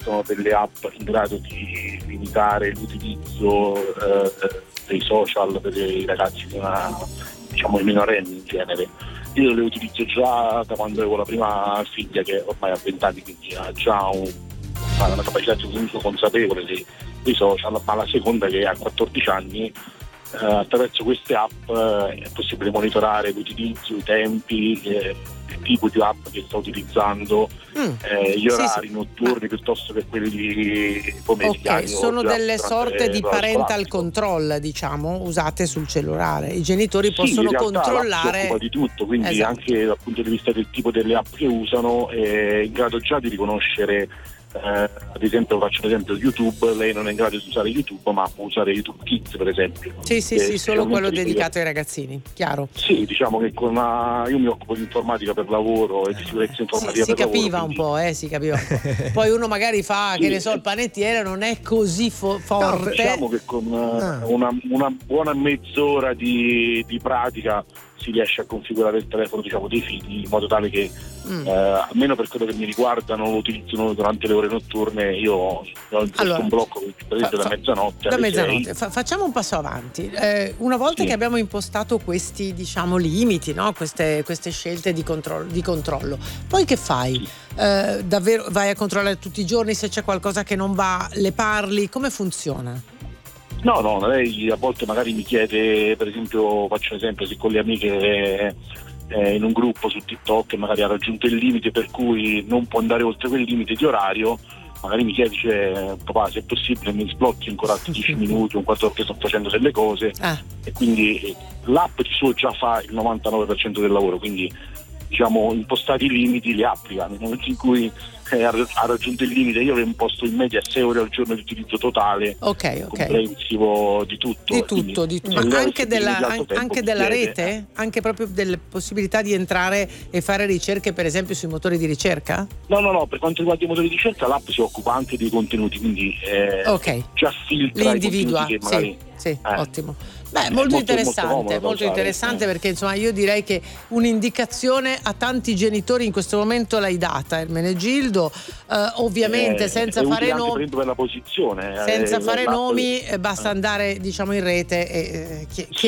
esistono delle app in grado di limitare l'utilizzo dei social per i ragazzi diciamo i minorenni in genere. Io le utilizzo già da quando avevo la prima figlia, che ormai ha 20 anni, quindi ha già una capacità di uso consapevole dei social, ma la seconda, che ha 14 anni, attraverso queste app è possibile monitorare l'utilizzo, i tempi, il tipo di app che sta utilizzando, gli orari notturni piuttosto che quelli pomeridiani. Ok, sono delle sorte di parental control, diciamo, usate sul cellulare. I genitori possono controllare. Si occupa di tutto, quindi anche dal punto di vista del tipo delle app che usano è in grado già di riconoscere. Ad esempio, faccio l'esempio YouTube, lei non è in grado di usare YouTube, ma può usare YouTube Kids, per esempio. Sì, solo quello dedicato ai ragazzini, chiaro. Sì, diciamo che io mi occupo di informatica per lavoro e di sicurezza informatica per lavoro. Si capiva un po'. Poi uno magari fa, che ne so, il panettiere, non è così forte. No, diciamo che con una buona mezz'ora di pratica si riesce a configurare il telefono, diciamo, dei figli, in modo tale che almeno per quello che mi riguarda non lo utilizzano durante le ore notturne. Io ho un blocco da mezzanotte. Da mezzanotte. Facciamo un passo avanti. Una volta che abbiamo impostato questi, diciamo, limiti, no? queste scelte di controllo, poi che fai? Davvero vai a controllare tutti i giorni se c'è qualcosa che non va, le parli? Come funziona? No, lei a volte magari mi chiede, per esempio, faccio un esempio, se con le amiche in un gruppo su TikTok magari ha raggiunto il limite per cui non può andare oltre quel limite di orario, magari mi chiede, papà, se è possibile mi sblocchi ancora 10 minuti, un quarto d'ora che sto facendo delle cose, e quindi l'app di suo già fa il 99% del lavoro, quindi diciamo impostati i limiti li applica. Nel momento in cui ha raggiunto il limite, io avevo imposto in media 6 ore al giorno di utilizzo totale, comprensivo di tutto. Ma anche della rete? Anche proprio delle possibilità di entrare e fare ricerche, per esempio, sui motori di ricerca? No, per quanto riguarda i motori di ricerca l'app si occupa anche dei contenuti, quindi già filtra li individua, i contenuti che magari ottimo. Molto interessante, perché insomma io direi che un'indicazione a tanti genitori in questo momento l'hai data, Ermenegildo, ovviamente senza fare nomi, per la posizione, fare nomi, basta andare, diciamo, in rete e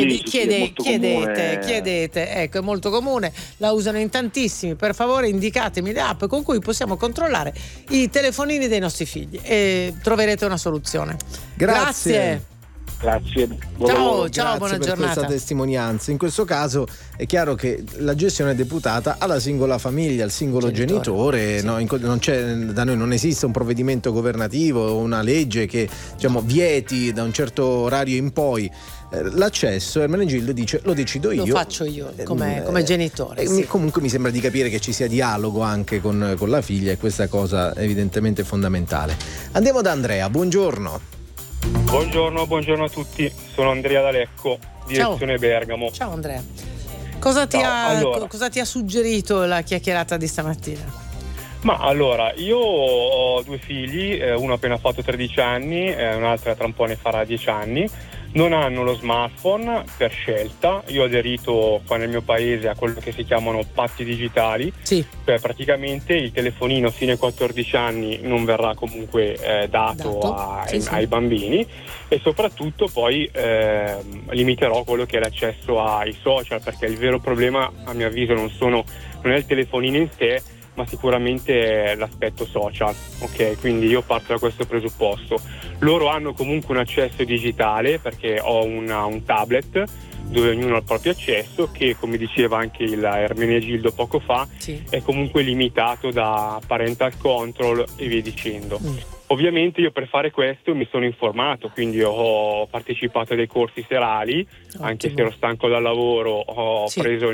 chiedete, ecco, è molto comune, la usano in tantissimi. Per favore indicatemi le app con cui possiamo controllare i telefonini dei nostri figli e troverete una soluzione. Grazie. Ciao, buona giornata. Per questa testimonianza. In questo caso è chiaro che la gestione è deputata alla singola famiglia, al singolo genitore. Sì. No, non c'è, da noi non esiste un provvedimento governativo, una legge che, diciamo, vieti da un certo orario in poi l'accesso. Ermenegildo dice lo decido io, lo faccio io come genitore. Comunque mi sembra di capire che ci sia dialogo anche con la figlia, e questa cosa è evidentemente fondamentale. Andiamo da Andrea, buongiorno. Buongiorno a tutti, sono Andrea da Lecco, direzione Bergamo. Ciao Andrea. Cosa ti ha suggerito la chiacchierata di stamattina? Ma allora, io ho 2 figli, uno ha appena fatto 13 anni, un'altra tra un po' ne farà 10 anni. Non hanno lo smartphone per scelta. Io ho aderito qua nel mio paese a quello che si chiamano patti digitali. Sì. Praticamente il telefonino fino ai 14 anni non verrà comunque dato ai bambini, e soprattutto poi limiterò quello che è l'accesso ai social, perché il vero problema, a mio avviso, non è il telefonino in sé, ma sicuramente l'aspetto social, ok? Quindi io parto da questo presupposto. Loro hanno comunque un accesso digitale, perché ho un tablet dove ognuno ha il proprio accesso, che, come diceva anche il Ermenegildo poco fa, è comunque limitato da parental control e via dicendo. Ovviamente io per fare questo mi sono informato, quindi ho partecipato a dei corsi serali. Ottimo. Anche se ero stanco dal lavoro, ho preso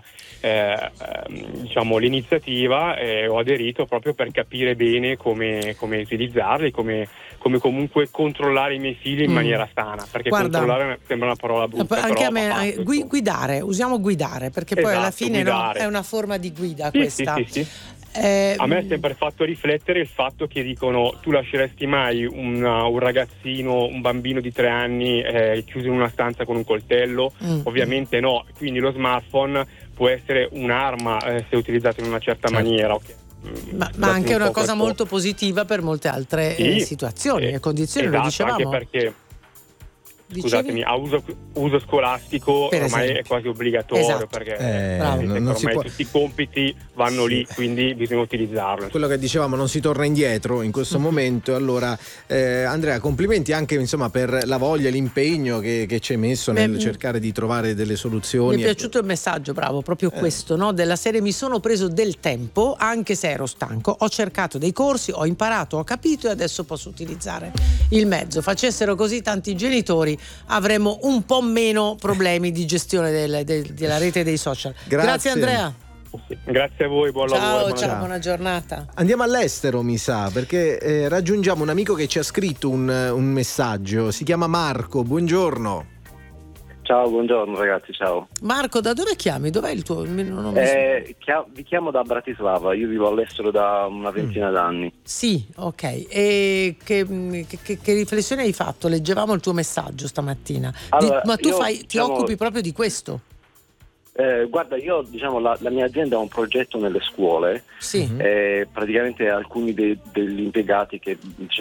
l'iniziativa e ho aderito proprio per capire bene come utilizzarli, come comunque controllare i miei figli in maniera sana, perché controllare sembra una parola brutta. Anche a me guidare, usiamo guidare, perché poi alla fine è una forma di guida questa. Sì. A me ha sempre fatto riflettere il fatto che dicono: tu lasceresti mai un ragazzino, un bambino di 3 anni chiuso in una stanza con un coltello? Ovviamente no, quindi lo smartphone può essere un'arma se utilizzato in una certa maniera, okay. ma anche una cosa molto positiva per molte altre situazioni e condizioni, esatto, lo dicevamo. Anche perché, scusatemi, a uso scolastico per ormai esempio è quasi obbligatorio, esatto. Perché non si ormai può... tutti i compiti vanno lì, quindi bisogna utilizzarlo. Quello che dicevamo, non si torna indietro in questo momento. Allora Andrea, complimenti anche insomma per la voglia, l'impegno che ci hai messo nel cercare di trovare delle soluzioni. Mi è piaciuto il messaggio, bravo, proprio questo, no? Della serie: mi sono preso del tempo anche se ero stanco, ho cercato dei corsi, ho imparato, ho capito e adesso posso utilizzare il mezzo. Facessero così tanti genitori, avremmo un po' meno problemi di gestione della rete dei social. Grazie Andrea. Grazie a voi, buon lavoro. Ciao, buona giornata. Andiamo all'estero, mi sa, perché raggiungiamo un amico che ci ha scritto un messaggio. Si chiama Marco, buongiorno. Ciao, buongiorno ragazzi, ciao. Marco, da dove chiami? Dov'è il tuo? Vi chiamo da Bratislava, io vivo all'estero da una ventina d'anni. Sì, ok. E che riflessione hai fatto? Leggevamo il tuo messaggio stamattina. Allora, ma tu ti occupi proprio di questo? Guarda, io la mia azienda ha un progetto nelle scuole. Sì. Praticamente alcuni degli impiegati che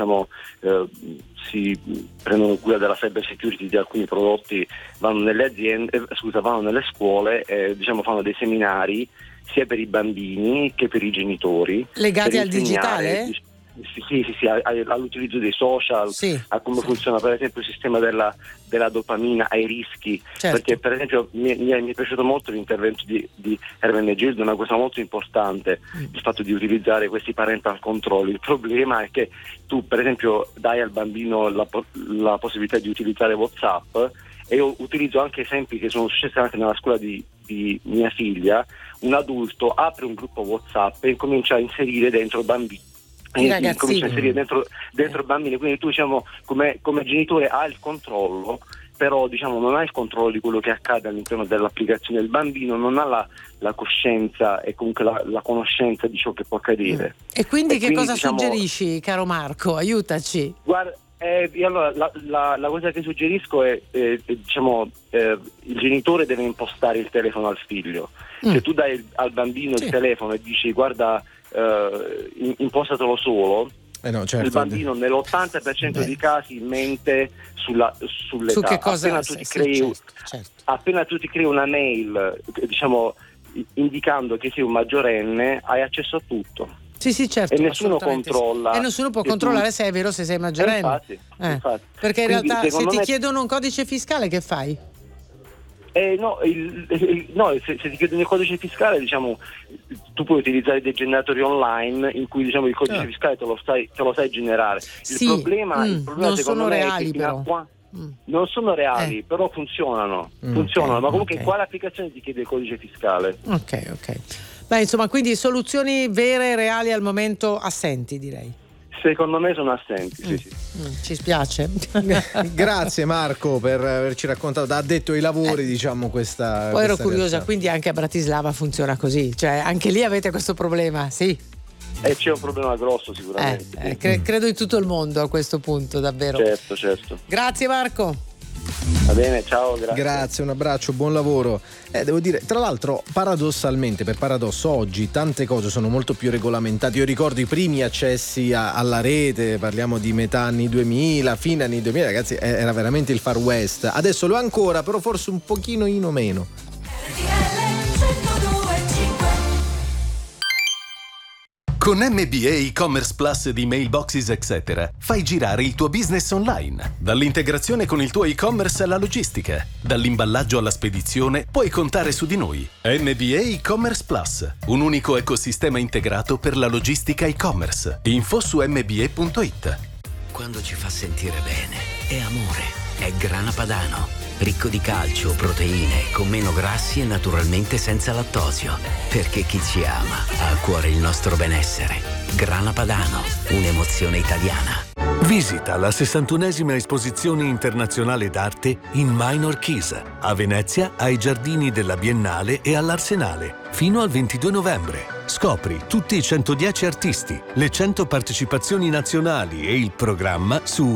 si prendono cura della cyber security di alcuni prodotti vanno nelle aziende, vanno nelle scuole, fanno dei seminari sia per i bambini che per i genitori. Legati al digitale? Sì, all'utilizzo dei social, a come funziona per esempio il sistema della dopamina, ai rischi, perché per esempio mi è piaciuto molto l'intervento di Ermenegildo, una cosa molto importante, il fatto di utilizzare questi parental control. Il problema è che tu per esempio dai al bambino la possibilità di utilizzare WhatsApp, e io utilizzo anche esempi che sono successi anche nella scuola di mia figlia. Un adulto apre un gruppo WhatsApp e comincia a inserire dentro bambini, comincia a inserire dentro bambini, quindi tu come genitore hai il controllo, però non hai il controllo di quello che accade all'interno dell'applicazione. Il bambino non ha la coscienza e comunque la conoscenza di ciò che può accadere. E quindi che cosa suggerisci, caro Marco? Aiutaci. Guarda, allora la cosa che suggerisco è il genitore deve impostare il telefono al figlio. Se tu dai al bambino il telefono e dici guarda, impostatelo solo, certo. Il bambino nell'80% dei casi mente sull'età. Su che cosa appena tu ti crei una mail indicando che sei un maggiorenne, hai accesso a tutto. Sì, certo. E nessuno controlla. E nessuno può controllare se è vero, se sei maggiorenne. Infatti. Perché in realtà se ti chiedono un codice fiscale, che fai? Se ti chiedono il codice fiscale, tu puoi utilizzare dei generatori online in cui il codice fiscale te lo sai generare. Il problema non sono reali, però. Non sono reali, però funzionano. Ma comunque in quale applicazione ti chiede il codice fiscale? Ok. Beh, insomma, quindi soluzioni vere e reali al momento assenti, direi. Secondo me sono assenti, sì. Ci spiace. Grazie Marco per averci raccontato da addetto ai lavori, questa. Poi ero questa curiosa, realtà. quindi anche a Bratislava funziona così, cioè anche lì avete questo problema, sì? C'è un problema grosso sicuramente. Credo in tutto il mondo a questo punto, davvero. Certo. Grazie Marco. Va bene, ciao, grazie, un abbraccio, buon lavoro. Devo dire, tra l'altro, paradossalmente, per paradosso, oggi tante cose sono molto più regolamentate. Io ricordo i primi accessi alla rete, parliamo di metà anni 2000, fine anni 2000, ragazzi, era veramente il Far West. Adesso lo è ancora, però forse un pochino meno. Con MBA e-commerce plus di Mailboxes etc. fai girare il tuo business online. Dall'integrazione con il tuo e-commerce alla logistica, dall'imballaggio alla spedizione, puoi contare su di noi. MBA e-commerce plus, un unico ecosistema integrato per la logistica e-commerce. Info su mba.it. Quando ci fa sentire bene, è amore, è Grana Padano. Ricco di calcio, proteine, con meno grassi e naturalmente senza lattosio. Perché chi ci ama ha a cuore il nostro benessere. Grana Padano, un'emozione italiana. Visita la 61esima esposizione internazionale d'arte in Minor Keys, a Venezia, ai giardini della Biennale e all'Arsenale, fino al 22 novembre. Scopri tutti i 110 artisti, le 100 partecipazioni nazionali e il programma su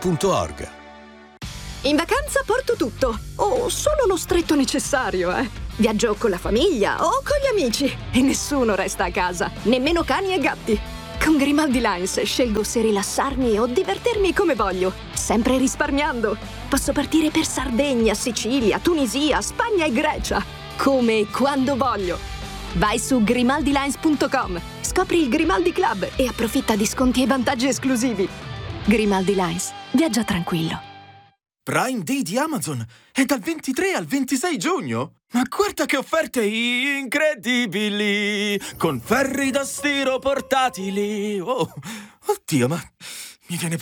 labiennale.org. In vacanza porto tutto, o solo lo stretto necessario, Viaggio con la famiglia o con gli amici e nessuno resta a casa, nemmeno cani e gatti. Con Grimaldi Lines scelgo se rilassarmi o divertirmi come voglio, sempre risparmiando. Posso partire per Sardegna, Sicilia, Tunisia, Spagna e Grecia, come e quando voglio. Vai su grimaldilines.com, scopri il Grimaldi Club e approfitta di sconti e vantaggi esclusivi. Grimaldi Lines, viaggia tranquillo. Prime Day di Amazon è dal 23 al 26 giugno. Ma guarda che offerte incredibili! Con ferri da stiro portatili. Oh, oddio, ma mi viene